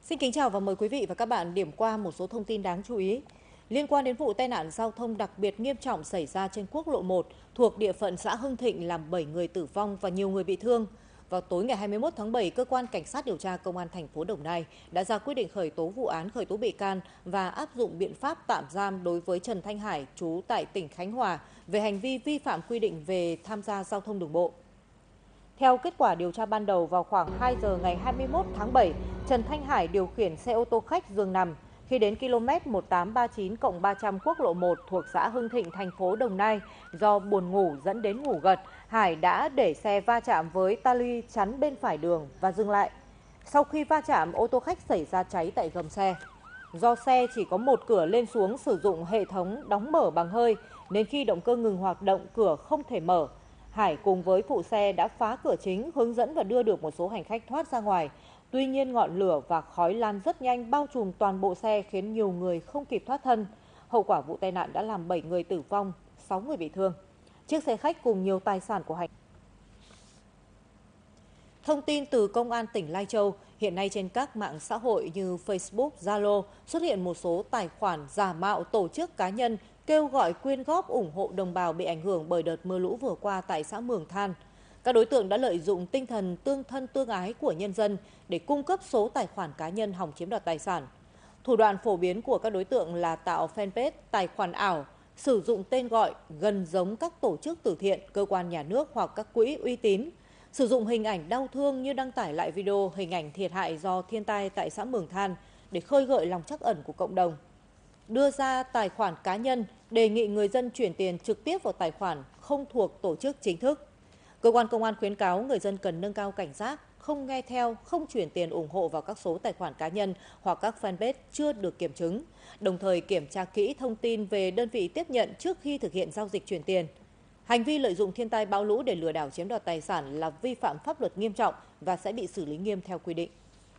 Xin kính chào và mời quý vị và các bạn điểm qua một số thông tin đáng chú ý. Liên quan đến vụ tai nạn giao thông đặc biệt nghiêm trọng xảy ra trên quốc lộ 1 thuộc địa phận xã Hưng Thịnh làm 7 người tử vong và nhiều người bị thương. Vào tối ngày 21 tháng 7, cơ quan cảnh sát điều tra công an thành phố Đồng Nai đã ra quyết định khởi tố vụ án khởi tố bị can và áp dụng biện pháp tạm giam đối với Trần Thanh Hải, trú tại tỉnh Khánh Hòa, về hành vi vi phạm quy định về tham gia giao thông đường bộ. Theo kết quả điều tra ban đầu, vào khoảng 2 giờ ngày 21 tháng 7, Trần Thanh Hải điều khiển xe ô tô khách giường nằm. Khi đến km 1839+300 quốc lộ 1 thuộc xã Hưng Thịnh, thành phố Đồng Nai, do buồn ngủ dẫn đến ngủ gật, Hải đã để xe va chạm với ta luy chắn bên phải đường và dừng lại. Sau khi va chạm, ô tô khách xảy ra cháy tại gầm xe. Do xe chỉ có một cửa lên xuống sử dụng hệ thống đóng mở bằng hơi, nên khi động cơ ngừng hoạt động, cửa không thể mở. Hải cùng với phụ xe đã phá cửa chính, hướng dẫn và đưa được một số hành khách thoát ra ngoài. Tuy nhiên, ngọn lửa và khói lan rất nhanh bao trùm toàn bộ xe, khiến nhiều người không kịp thoát thân. Hậu quả vụ tai nạn đã làm 7 người tử vong, 6 người bị thương. Chiếc xe khách cùng nhiều tài sản của hành. Thông tin từ Công an tỉnh Lai Châu, hiện nay trên các mạng xã hội như Facebook, Zalo xuất hiện một số tài khoản giả mạo tổ chức cá nhân kêu gọi quyên góp ủng hộ đồng bào bị ảnh hưởng bởi đợt mưa lũ vừa qua tại xã Mường Than. Các đối tượng đã lợi dụng tinh thần tương thân tương ái của nhân dân để cung cấp số tài khoản cá nhân hòng chiếm đoạt tài sản. Thủ đoạn phổ biến của các đối tượng là tạo fanpage, tài khoản ảo, sử dụng tên gọi gần giống các tổ chức từ thiện, cơ quan nhà nước hoặc các quỹ uy tín, sử dụng hình ảnh đau thương như đăng tải lại video, hình ảnh thiệt hại do thiên tai tại xã Mường Than để khơi gợi lòng trắc ẩn của cộng đồng. Đưa ra tài khoản cá nhân, đề nghị người dân chuyển tiền trực tiếp vào tài khoản không thuộc tổ chức chính thức. Cơ quan công an khuyến cáo người dân cần nâng cao cảnh giác, không nghe theo, không chuyển tiền ủng hộ vào các số tài khoản cá nhân hoặc các fanpage chưa được kiểm chứng, đồng thời kiểm tra kỹ thông tin về đơn vị tiếp nhận trước khi thực hiện giao dịch chuyển tiền. Hành vi lợi dụng thiên tai bão lũ để lừa đảo chiếm đoạt tài sản là vi phạm pháp luật nghiêm trọng và sẽ bị xử lý nghiêm theo quy định.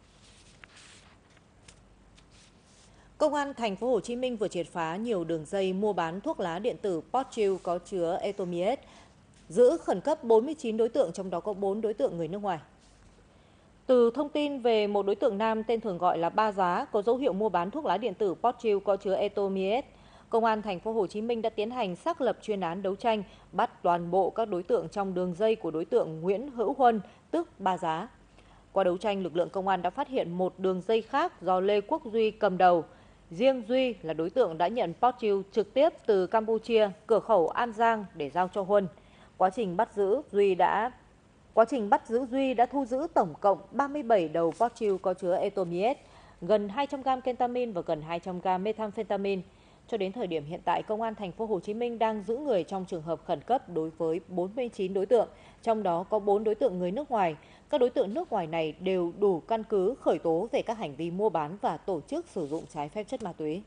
Công an thành phố Hồ Chí Minh vừa triệt phá nhiều đường dây mua bán thuốc lá điện tử Potchill có chứa Etomiet, giữ khẩn cấp 49 đối tượng, trong đó có 4 đối tượng người nước ngoài. Từ thông tin về một đối tượng nam tên thường gọi là Ba Giá có dấu hiệu mua bán thuốc lá điện tử Potchill có chứa Etomiet, Công an thành phố Hồ Chí Minh đã tiến hành xác lập chuyên án đấu tranh, bắt toàn bộ các đối tượng trong đường dây của đối tượng Nguyễn Hữu Huân, tức Ba Giá. Qua đấu tranh, lực lượng công an đã phát hiện một đường dây khác do Lê Quốc Duy cầm đầu. Riêng Duy là đối tượng đã nhận Potchill trực tiếp từ Campuchia, cửa khẩu An Giang để giao cho Huân. Quá trình bắt giữ, Duy đã thu giữ tổng cộng 37 đầu Potchill có chứa Etomiet, gần 200 gram kentamin và gần 200 gram methamphetamine. Cho đến thời điểm hiện tại, Công an thành phố Hồ Chí Minh đang giữ người trong trường hợp khẩn cấp đối với 49 đối tượng, trong đó có 4 đối tượng người nước ngoài. Các đối tượng nước ngoài này đều đủ căn cứ khởi tố về các hành vi mua bán và tổ chức sử dụng trái phép chất ma túy.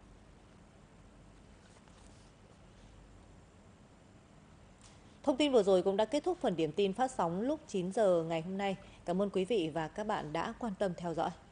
Thông tin vừa rồi cũng đã kết thúc phần điểm tin phát sóng lúc 9 giờ ngày hôm nay. Cảm ơn quý vị và các bạn đã quan tâm theo dõi.